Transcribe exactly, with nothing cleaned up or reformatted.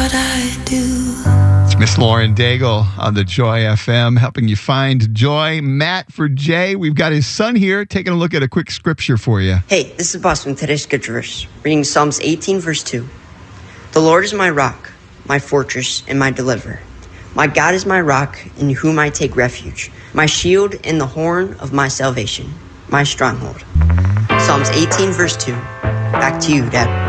what I do. It's Miss Lauren Daigle on the Joy F M, helping you find joy. Matt for Jay. We've got his son here taking a look at a quick scripture for you. Hey, this is Boss from today's scripture verse, reading Psalms eighteen, verse two. The Lord is my rock, my fortress, and my deliverer. My God is my rock, in whom I take refuge, my shield and the horn of my salvation, my stronghold. Psalms eighteen, verse two. Back to you, Dad.